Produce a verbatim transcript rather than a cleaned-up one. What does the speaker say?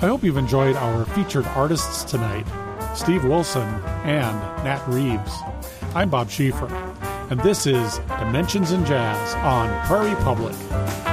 I hope you've enjoyed our featured artists tonight, Steve Wilson and Nat Reeves. I'm Bob Schieffer, and this is Dimensions in Jazz on Prairie Public.